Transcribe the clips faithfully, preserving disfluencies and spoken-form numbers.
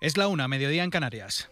Es la una, mediodía en Canarias.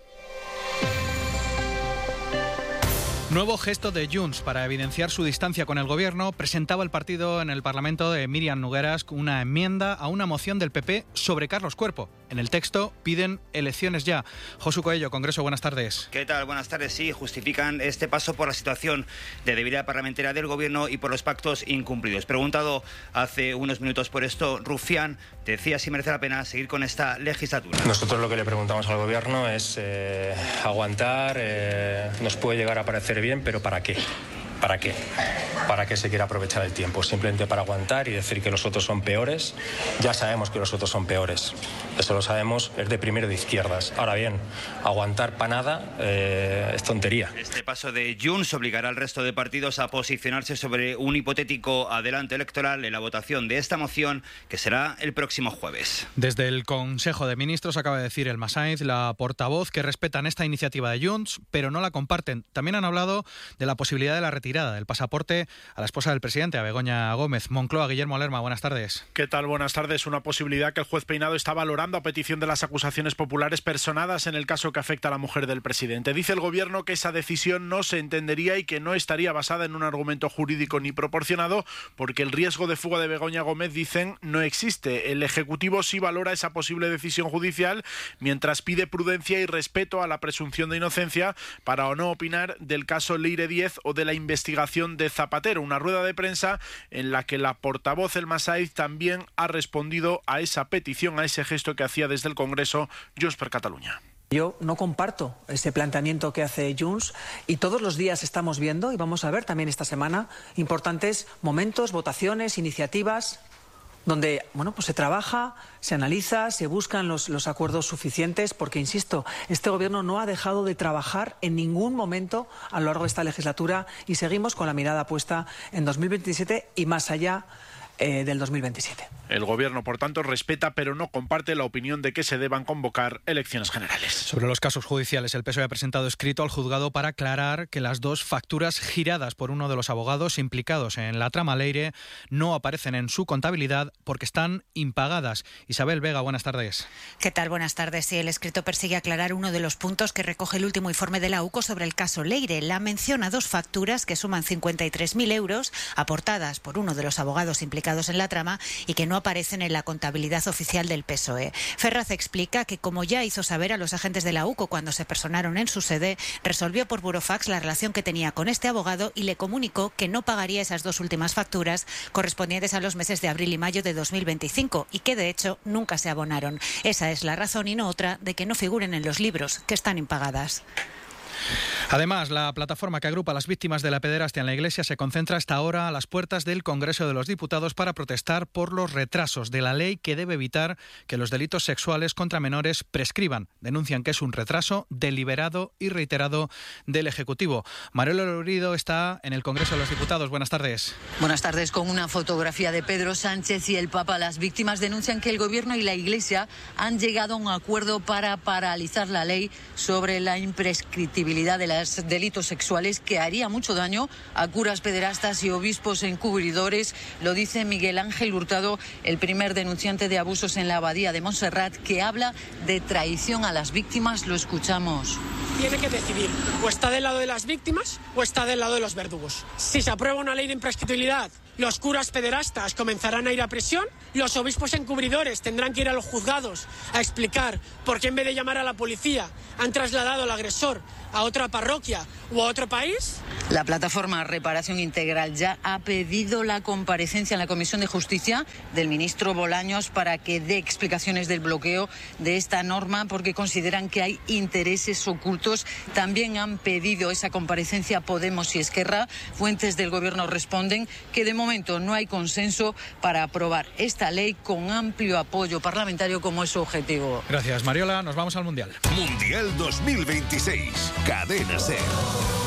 Nuevo gesto de Junts para evidenciar su distancia con el gobierno. Presentaba el partido en el Parlamento de Míriam Nogueras una enmienda a una moción del P P sobre Carlos Cuerpo. En el texto piden elecciones ya. Josu Coello, Congreso, buenas tardes. ¿Qué tal? Buenas tardes. Sí, justifican este paso por la situación de debilidad parlamentaria del gobierno y por los pactos incumplidos. Preguntado hace unos minutos por esto, Rufián decía si merece la pena seguir con esta legislatura. Nosotros lo que le preguntamos al gobierno es eh, aguantar, eh, nos puede llegar a parecer bien, pero ¿para qué? ¿Para qué? ¿Para qué se quiere aprovechar el tiempo? Simplemente para aguantar y decir que los otros son peores. Ya sabemos que los otros son peores. Eso lo sabemos, es de primero de izquierdas. Ahora bien, aguantar para nada eh, es tontería. Este paso de Junts obligará al resto de partidos a posicionarse sobre un hipotético adelanto electoral en la votación de esta moción, que será el próximo jueves. Desde el Consejo de Ministros acaba de decir Elma Sainz, la portavoz, que respetan esta iniciativa de Junts, pero no la comparten. También han hablado de la posibilidad de la retirada del pasaporte a la esposa del presidente, a Begoña Gómez. Moncloa, Guillermo Lerma, buenas tardes. ¿Qué tal? Buenas tardes. Una posibilidad que el juez Peinado está valorando a petición de las acusaciones populares personadas en el caso que afecta a la mujer del presidente. Dice el gobierno que esa decisión no se entendería y que no estaría basada en un argumento jurídico ni proporcionado, porque el riesgo de fuga de Begoña Gómez, dicen, no existe. El Ejecutivo sí valora esa posible decisión judicial, mientras pide prudencia y respeto a la presunción de inocencia para o no opinar del caso Leire diez o de la investigación de Zapatero. Una rueda de prensa en la que la portavoz Elma Sainz también ha respondido a esa petición, a ese gesto que hacía desde el Congreso Junts per Catalunya. Yo no comparto ese planteamiento que hace Junts y todos los días estamos viendo, y vamos a ver también esta semana, importantes momentos, votaciones, iniciativas, donde bueno, pues se trabaja, se analiza, se buscan los, los acuerdos suficientes, porque, insisto, este gobierno no ha dejado de trabajar en ningún momento a lo largo de esta legislatura y seguimos con la mirada puesta en dos mil veintisiete y más allá eh, del dos mil veintisiete. El gobierno, por tanto, respeta pero no comparte la opinión de que se deban convocar elecciones generales. Sobre los casos judiciales, el P S O E ha presentado escrito al juzgado para aclarar que las dos facturas giradas por uno de los abogados implicados en la trama Leire no aparecen en su contabilidad porque están impagadas. Isabel Vega, buenas tardes. ¿Qué tal? Buenas tardes. Sí, el escrito persigue aclarar uno de los puntos que recoge el último informe de la U C O sobre el caso Leire. La menciona dos facturas que suman cincuenta y tres mil euros aportadas por uno de los abogados implicados en la trama y que no aparecen en la contabilidad oficial del P S O E. Ferraz explica que, como ya hizo saber a los agentes de la U C O cuando se personaron en su sede, resolvió por burofax la relación que tenía con este abogado y le comunicó que no pagaría esas dos últimas facturas correspondientes a los meses de abril y mayo de dos mil veinticinco y que, de hecho, nunca se abonaron. Esa es la razón y no otra de que no figuren en los libros, que están impagadas. Además, la plataforma que agrupa a las víctimas de la pederastia en la Iglesia se concentra hasta ahora a las puertas del Congreso de los Diputados para protestar por los retrasos de la ley que debe evitar que los delitos sexuales contra menores prescriban. Denuncian que es un retraso deliberado y reiterado del Ejecutivo. Manuel Lorido está en el Congreso de los Diputados. Buenas tardes. Buenas tardes. Con una fotografía de Pedro Sánchez y el Papa, las víctimas denuncian que el Gobierno y la Iglesia han llegado a un acuerdo para paralizar la ley sobre la imprescriptibilidad de los delitos sexuales, que haría mucho daño a curas pederastas y obispos encubridores. Lo dice Miguel Ángel Hurtado, el primer denunciante de abusos en la abadía de Montserrat, que habla de traición a las víctimas. Lo escuchamos. Tiene que decidir, o está del lado de las víctimas o está del lado de los verdugos. Si se aprueba una ley de imprescriptibilidad, los curas pederastas comenzarán a ir a prisión, los obispos encubridores tendrán que ir a los juzgados a explicar por qué, en vez de llamar a la policía, han trasladado al agresor a otra parroquia o a otro país. La plataforma Reparación Integral ya ha pedido la comparecencia en la Comisión de Justicia del ministro Bolaños para que dé explicaciones del bloqueo de esta norma, porque consideran que hay intereses ocultos. También han pedido esa comparecencia Podemos y Esquerra. Fuentes del Gobierno responden que de momento no hay consenso para aprobar esta ley con amplio apoyo parlamentario, como es su objetivo. Gracias, Mariola. Nos vamos al Mundial. Mundial dos mil veintiséis. Cadena SER.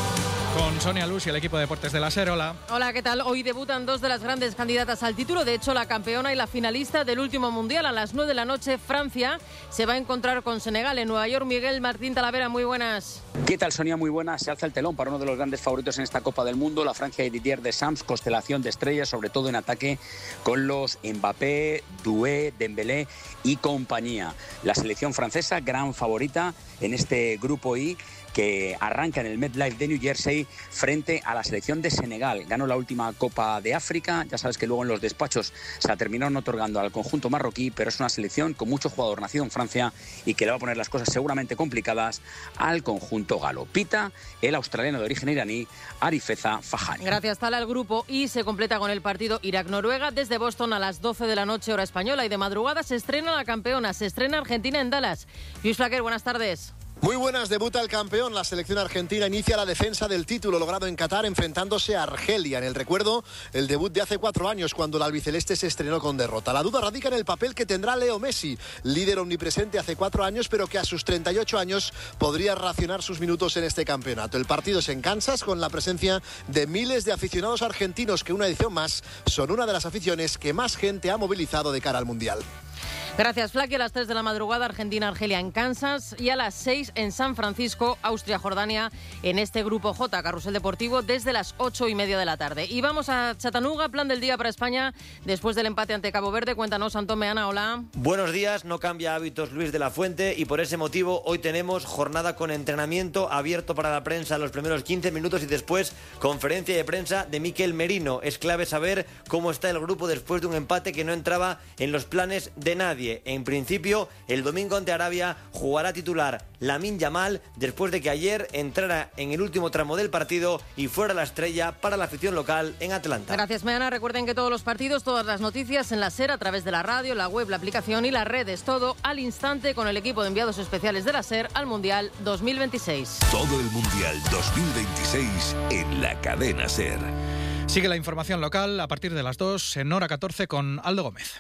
Con Sonia Luz y el equipo de deportes de la SER. Hola. Hola, ¿qué tal? Hoy debutan dos de las grandes candidatas al título. De hecho, la campeona y la finalista del último Mundial. A las nueve de la noche, Francia se va a encontrar con Senegal en Nueva York. Miguel Martín Talavera, muy buenas. ¿Qué tal, Sonia? Muy buenas. Se alza el telón para uno de los grandes favoritos en esta Copa del Mundo, la Francia de Didier Deschamps, constelación de estrellas, sobre todo en ataque con los Mbappé, Doué, Dembélé y compañía. La selección francesa, gran favorita en este grupo I, que arranca en el MetLife de New Jersey frente a la selección de Senegal. Ganó la última Copa de África, ya sabes que luego en los despachos se la terminaron otorgando al conjunto marroquí, pero es una selección con mucho jugador nacido en Francia y que le va a poner las cosas seguramente complicadas al conjunto galo. Pita el australiano de origen iraní, Arifeza Fahani. Gracias, Tala. El grupo I se completa con el partido Irak-Noruega desde Boston a las doce de la noche, hora española, y de madrugada se estrena la campeona, se estrena Argentina en Dallas. Luis Flaquer, buenas tardes. Muy buenas, debuta el campeón. La selección argentina inicia la defensa del título logrado en Qatar enfrentándose a Argelia. En el recuerdo, el debut de hace cuatro años cuando el albiceleste se estrenó con derrota. La duda radica en el papel que tendrá Leo Messi, líder omnipresente hace cuatro años, pero que a sus treinta y ocho años podría racionar sus minutos en este campeonato. El partido es en Kansas con la presencia de miles de aficionados argentinos que una edición más son una de las aficiones que más gente ha movilizado de cara al Mundial. Gracias, Flaky. A las tres de la madrugada, Argentina-Argelia en Kansas, y a las seis en San Francisco, Austria-Jordania, en este grupo J, Carrusel Deportivo, desde las ocho y media de la tarde. Y vamos a Chattanooga, plan del día para España después del empate ante Cabo Verde. Cuéntanos, Antón Meana, hola. Buenos días, no cambia hábitos Luis de la Fuente y por ese motivo hoy tenemos jornada con entrenamiento abierto para la prensa los primeros quince minutos y después conferencia de prensa de Mikel Merino. Es clave saber cómo está el grupo después de un empate que no entraba en los planes de nadie. En principio, el domingo ante Arabia jugará titular Lamine Yamal después de que ayer entrara en el último tramo del partido y fuera la estrella para la afición local en Atlanta. Gracias, Meana. Recuerden que todos los partidos, todas las noticias en la SER a través de la radio, la web, la aplicación y las redes. Todo al instante con el equipo de enviados especiales de la SER al Mundial dos mil veintiséis. Todo el Mundial dos mil veintiséis en la cadena SER. Sigue la información local a partir de las dos en hora catorce con Aldo Gómez.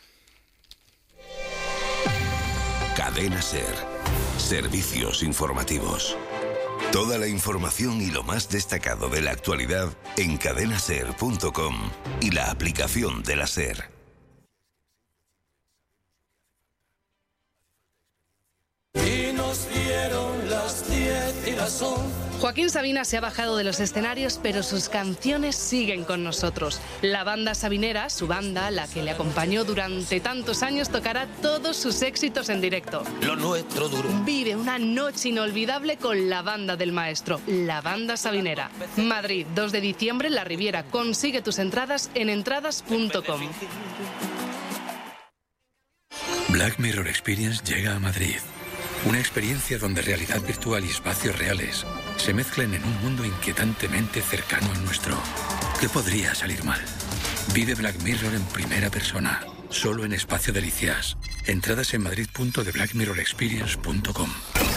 Cadena SER. Servicios informativos. Toda la información y lo más destacado de la actualidad en cadena ser punto com y la aplicación de la SER. Y nos dieron las diez y las once. Joaquín Sabina se ha bajado de los escenarios, pero sus canciones siguen con nosotros. La banda Sabinera, su banda, la que le acompañó durante tantos años, tocará todos sus éxitos en directo. Lo nuestro duro. Vive una noche inolvidable con la banda del maestro, la banda Sabinera. Madrid, dos de diciembre, La Riviera. Consigue tus entradas en entradas punto com. Black Mirror Experience llega a Madrid. Una experiencia donde realidad virtual y espacios reales se mezclan en un mundo inquietantemente cercano al nuestro. ¿Qué podría salir mal? Vive Black Mirror en primera persona, solo en Espacio Delicias. Entradas en madrid punto de black mirror experience punto com.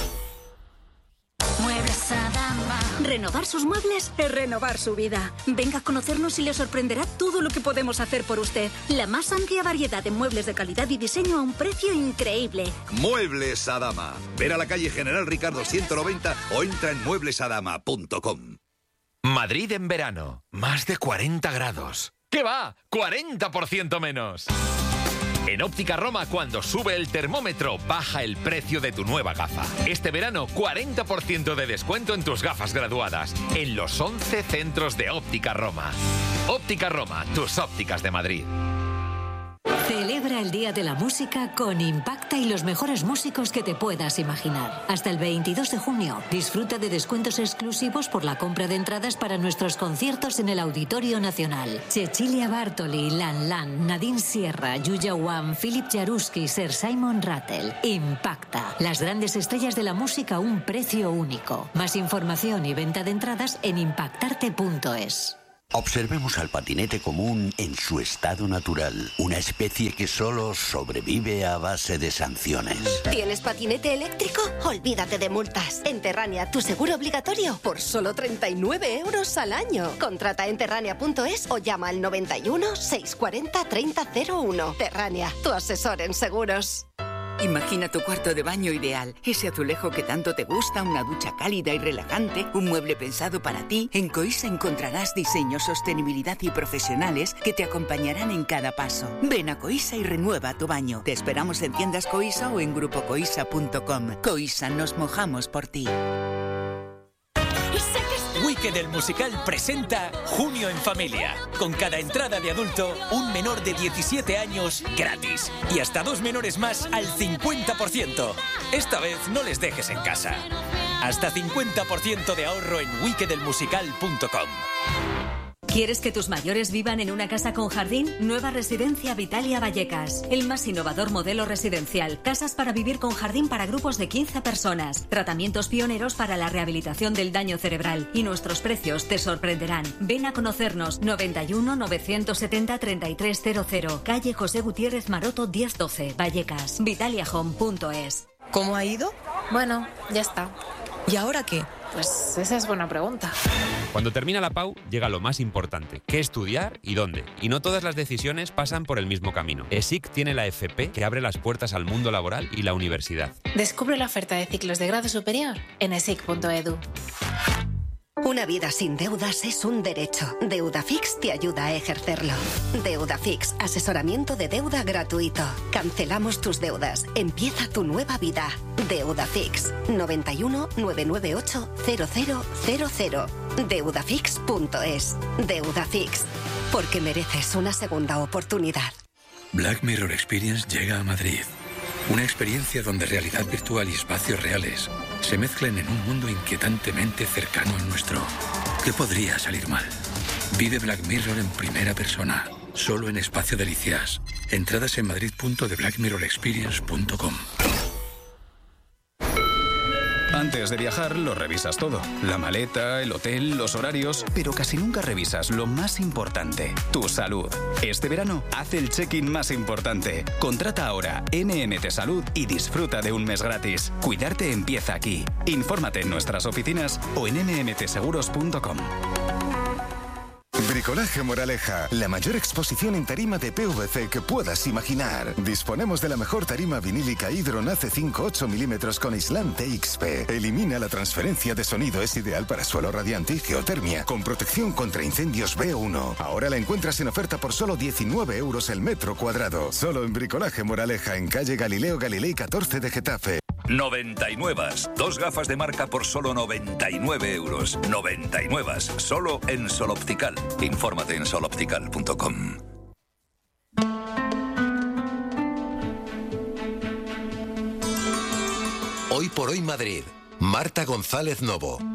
Muebles Adama. Renovar sus muebles es renovar su vida. Venga a conocernos y le sorprenderá todo lo que podemos hacer por usted. La más amplia variedad de muebles de calidad y diseño a un precio increíble. Muebles Adama. Ver a la calle General Ricardo ciento noventa o entra en muebles adama punto com. Madrid en verano. Más de cuarenta grados. ¿Qué va? ¡cuarenta por ciento menos! En Óptica Roma, cuando sube el termómetro, baja el precio de tu nueva gafa. Este verano, cuarenta por ciento de descuento en tus gafas graduadas, en los once centros de Óptica Roma. Óptica Roma, tus ópticas de Madrid. Celebra el Día de la Música con Impacta y los mejores músicos que te puedas imaginar. Hasta el veintidós de junio, disfruta de descuentos exclusivos por la compra de entradas para nuestros conciertos en el Auditorio Nacional. Cecilia Bartoli, Lan Lan, Nadine Sierra, Yuya Wang, Philip Jaruski, Sir Simon Rattle. Impacta. Las grandes estrellas de la música a un precio único. Más información y venta de entradas en impactarte punto es. Observemos al patinete común en su estado natural, una especie que solo sobrevive a base de sanciones. ¿Tienes patinete eléctrico? Olvídate de multas. En Terrania, tu seguro obligatorio por solo treinta y nueve euros al año. Contrata en terrania punto es o llama al noventa y uno, seiscientos cuarenta, treinta cero uno. Terrania, tu asesor en seguros. Imagina tu cuarto de baño ideal, ese azulejo que tanto te gusta, una ducha cálida y relajante, un mueble pensado para ti. En Coisa encontrarás diseño, sostenibilidad y profesionales que te acompañarán en cada paso. Ven a Coisa y renueva tu baño. Te esperamos en tiendas Coisa o en grupo coisa punto com. Coisa, nos mojamos por ti. Wicked el musical presenta Junio en Familia. Con cada entrada de adulto, un menor de diecisiete años gratis. Y hasta dos menores más al cincuenta por ciento. Esta vez no les dejes en casa. Hasta cincuenta por ciento de ahorro en wicked el musical punto com. ¿Quieres que tus mayores vivan en una casa con jardín? Nueva residencia Vitalia Vallecas. El más innovador modelo residencial. Casas para vivir con jardín para grupos de quince personas. Tratamientos pioneros para la rehabilitación del daño cerebral. Y nuestros precios te sorprenderán. Ven a conocernos. noventa y uno, novecientos setenta, treinta y tres cero cero. Calle José Gutiérrez Maroto diez doce. Vallecas. Vitalia Home punto es. ¿Cómo ha ido? Bueno, ya está. ¿Y ahora qué? Pues esa es buena pregunta. Cuando termina la P A U, llega lo más importante, qué estudiar y dónde. Y no todas las decisiones pasan por el mismo camino. ESIC tiene la F P que abre las puertas al mundo laboral y la universidad. Descubre la oferta de ciclos de grado superior en esic punto edu. Una vida sin deudas es un derecho. Deudafix te ayuda a ejercerlo. Deudafix, asesoramiento de deuda gratuito. Cancelamos tus deudas. Empieza tu nueva vida. Deudafix, noventa y uno, novecientos noventa y ocho, cero cero cero cero. Deudafix punto es. Deudafix, porque mereces una segunda oportunidad. Black Mirror Experience llega a Madrid. Una experiencia donde realidad virtual y espacios reales se mezclan en un mundo inquietantemente cercano al nuestro. ¿Qué podría salir mal? Vive Black Mirror en primera persona, solo en Espacio Delicias. Entradas en madrid punto de black mirror experience punto com. Antes de viajar lo revisas todo. La maleta, el hotel, los horarios. Pero casi nunca revisas lo más importante, tu salud. Este verano, haz el check-in más importante. Contrata ahora N M T Salud y disfruta de un mes gratis. Cuidarte empieza aquí. Infórmate en nuestras oficinas o en n m t seguros punto com. Bricolaje Moraleja, la mayor exposición en tarima de P V C que puedas imaginar. Disponemos de la mejor tarima vinílica Hydron A C cinco ocho milímetros con aislante X P. Elimina la transferencia de sonido, es ideal para suelo radiante y geotermia, con protección contra incendios B uno. Ahora la encuentras en oferta por solo diecinueve euros el metro cuadrado. Solo en Bricolaje Moraleja, en calle Galileo Galilei catorce de Getafe. noventa y nueve. Dos gafas de marca por solo noventa y nueve euros. noventa y nueve. Solo en Sol Optical. Infórmate en sol optical punto com. Hoy por hoy Madrid. Marta González Novo.